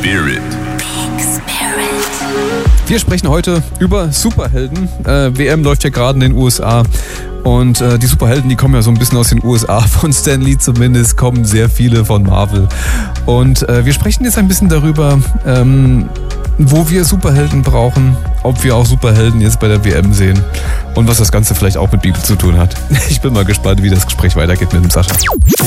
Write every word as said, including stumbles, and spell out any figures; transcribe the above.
Spirit. Wir sprechen heute über Superhelden. Äh, W M läuft ja gerade in den U S A. Und äh, die Superhelden, die kommen ja so ein bisschen aus den U S A. Von Stan Lee zumindest kommen sehr viele von Marvel. Und äh, wir sprechen jetzt ein bisschen darüber, ähm, wo wir Superhelden brauchen, ob wir auch Superhelden jetzt bei der W M sehen und was das Ganze vielleicht auch mit Bibel zu tun hat. Ich bin mal gespannt, wie das Gespräch weitergeht mit dem Sascha.